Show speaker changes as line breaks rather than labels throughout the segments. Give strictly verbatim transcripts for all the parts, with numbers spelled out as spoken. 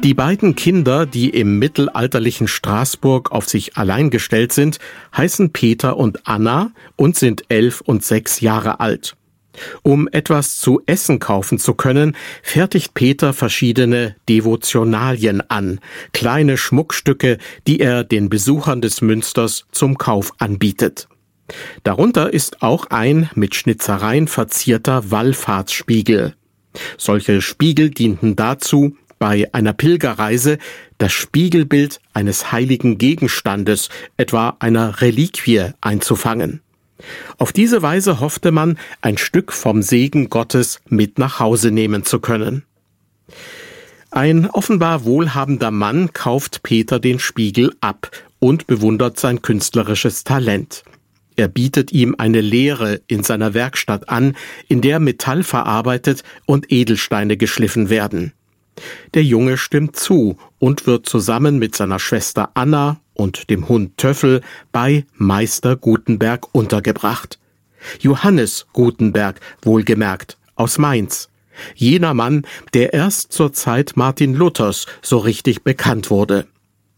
Die beiden Kinder, die im mittelalterlichen Straßburg auf sich allein gestellt sind, heißen Peter und Anna und sind elf und sechs Jahre alt. Um etwas zu essen kaufen zu können, fertigt Peter verschiedene Devotionalien an, kleine Schmuckstücke, die er den Besuchern des Münsters zum Kauf anbietet. Darunter ist auch ein mit Schnitzereien verzierter Wallfahrtsspiegel. Solche Spiegel dienten dazu, bei einer Pilgerreise das Spiegelbild eines heiligen Gegenstandes, etwa einer Reliquie, einzufangen. Auf diese Weise hoffte man, ein Stück vom Segen Gottes mit nach Hause nehmen zu können. Ein offenbar wohlhabender Mann kauft Peter den Spiegel ab und bewundert sein künstlerisches Talent. Er bietet ihm eine Lehre in seiner Werkstatt an, in der Metall verarbeitet und Edelsteine geschliffen werden. Der Junge stimmt zu und wird zusammen mit seiner Schwester Anna und dem Hund Töffel bei Meister Gutenberg untergebracht. Johannes Gutenberg, wohlgemerkt, aus Mainz. Jener Mann, der erst zur Zeit Martin Luthers so richtig bekannt wurde.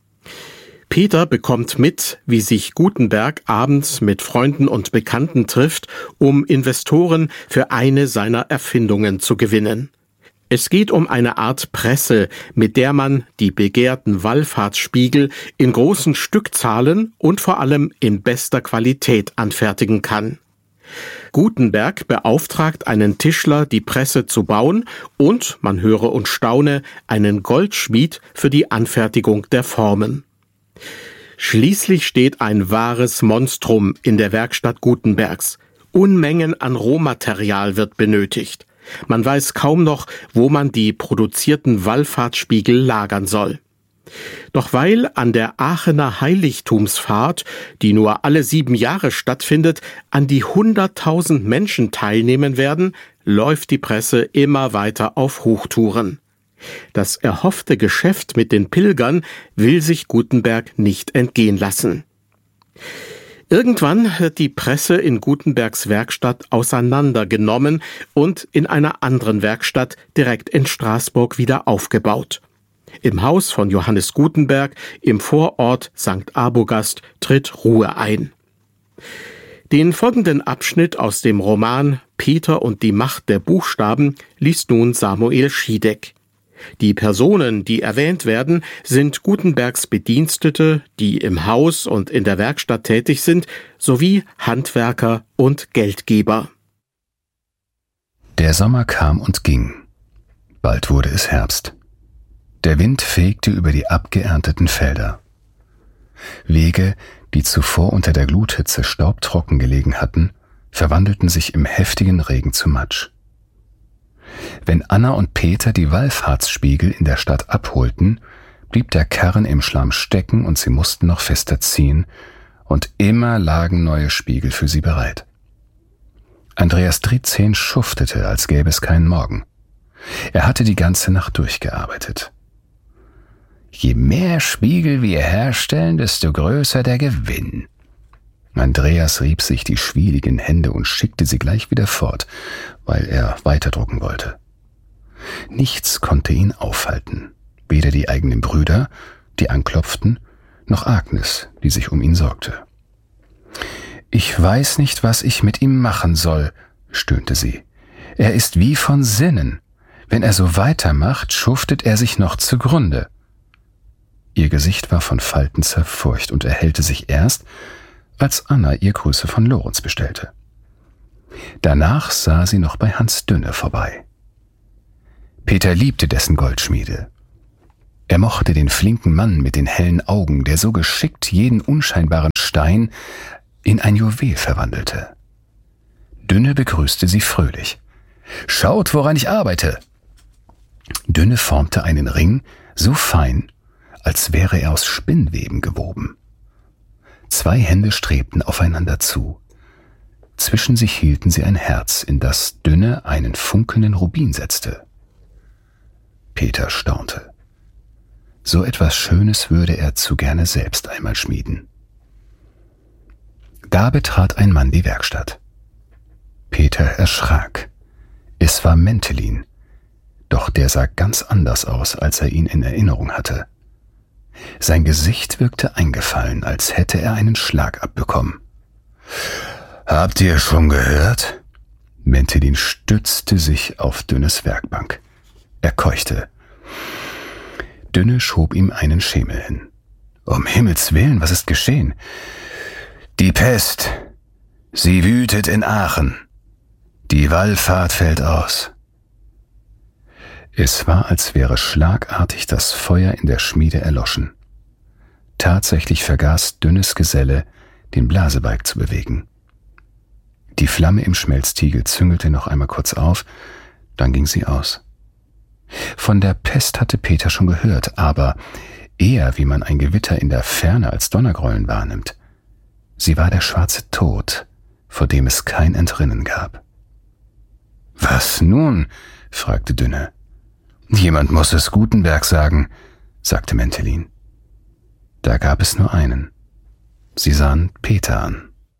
Peter bekommt mit, wie sich Gutenberg abends mit Freunden und Bekannten trifft, um Investoren für eine seiner Erfindungen zu gewinnen. Es geht um eine Art Presse, mit der man die begehrten Wallfahrtsspiegel in großen Stückzahlen und vor allem in bester Qualität anfertigen kann. Gutenberg beauftragt einen Tischler, die Presse zu bauen und, man höre und staune, einen Goldschmied für die Anfertigung der Formen. Schließlich steht ein wahres Monstrum in der Werkstatt Gutenbergs. Unmengen an Rohmaterial wird benötigt. Man weiß kaum noch, wo man die produzierten Wallfahrtsspiegel lagern soll. Doch weil an der Aachener Heiligtumsfahrt, die nur alle sieben Jahre stattfindet, an die hunderttausend Menschen teilnehmen werden, läuft die Presse immer weiter auf Hochtouren. Das erhoffte Geschäft mit den Pilgern will sich Gutenberg nicht entgehen lassen. Irgendwann wird die Presse in Gutenbergs Werkstatt auseinandergenommen und in einer anderen Werkstatt direkt in Straßburg wieder aufgebaut. Im Haus von Johannes Gutenberg im Vorort Sankt Arbogast tritt Ruhe ein. Den folgenden Abschnitt aus dem Roman Peter und die Macht der Buchstaben liest nun Samuel Schiedeck. Die Personen, die erwähnt werden, sind Gutenbergs Bedienstete, die im Haus und in der Werkstatt tätig sind, sowie Handwerker und Geldgeber.
Der Sommer kam und ging. Bald wurde es Herbst. Der Wind fegte über die abgeernteten Felder. Wege, die zuvor unter der Gluthitze staubtrocken gelegen hatten, verwandelten sich im heftigen Regen zu Matsch. Wenn Anna und Peter die Wallfahrtsspiegel in der Stadt abholten, blieb der Karren im Schlamm stecken und sie mussten noch fester ziehen, und immer lagen neue Spiegel für sie bereit. Andreas Drietzehn schuftete, als gäbe es keinen Morgen. Er hatte die ganze Nacht durchgearbeitet. Je mehr Spiegel wir herstellen, desto größer der Gewinn. Andreas rieb sich die schwieligen Hände und schickte sie gleich wieder fort, weil er weiterdrucken wollte. Nichts konnte ihn aufhalten, weder die eigenen Brüder, die anklopften, noch Agnes, die sich um ihn sorgte. »Ich weiß nicht, was ich mit ihm machen soll«, stöhnte sie. »Er ist wie von Sinnen. Wenn er so weitermacht, schuftet er sich noch zugrunde.« Ihr Gesicht war von Falten zerfurcht und erhellte sich erst, als Anna ihr Grüße von Lorenz bestellte. Danach sah sie noch bei Hans Dünne vorbei. Peter liebte dessen Goldschmiede. Er mochte den flinken Mann mit den hellen Augen, der so geschickt jeden unscheinbaren Stein in ein Juwel verwandelte. Dünne begrüßte sie fröhlich. »Schaut, woran ich arbeite!« Dünne formte einen Ring so fein, als wäre er aus Spinnweben gewoben. Zwei Hände strebten aufeinander zu. Zwischen sich hielten sie ein Herz, in das Dünne einen funkelnden Rubin setzte. Peter staunte. So etwas Schönes würde er zu gerne selbst einmal schmieden. Da betrat ein Mann die Werkstatt. Peter erschrak. Es war Mentelin, Doch der sah ganz anders aus, als er ihn in Erinnerung hatte. Sein Gesicht wirkte eingefallen, als hätte er einen Schlag abbekommen. »Habt ihr schon gehört?« Mentelin stützte sich auf Dünnes Werkbank. Er keuchte. Dünne schob ihm einen Schemel hin. »Um Himmels Willen, was ist geschehen?« »Die Pest. Sie wütet in Aachen. Die Wallfahrt fällt aus.« Es war, als wäre schlagartig das Feuer in der Schmiede erloschen. Tatsächlich vergaß Dünnes Geselle, den Blasebalg zu bewegen. Die Flamme im Schmelztiegel züngelte noch einmal kurz auf, dann ging sie aus. Von der Pest hatte Peter schon gehört, aber eher wie man ein Gewitter in der Ferne als Donnergrollen wahrnimmt. Sie war der schwarze Tod, vor dem es kein Entrinnen gab. »Was nun?« fragte Dünne. »Jemand muss es Gutenberg sagen«, sagte Mentelin. Da gab es nur einen. Sie sahen Peter an.